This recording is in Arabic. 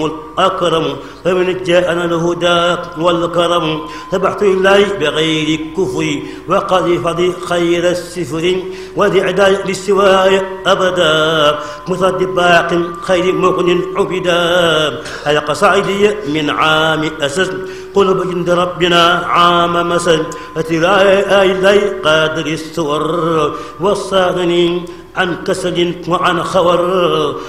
الأكرم فمن جاءنا الهدى والكرم تبعت إليه بغير كفر وقذف خير السفر وذعداء للسواي أبدا مصد باق خير مغن عبدا هيا قصائدي من عام أسس قلوب جند ربنا عام مسد فتلاي إلي قادر السور والصادنين عن كسل وعن خور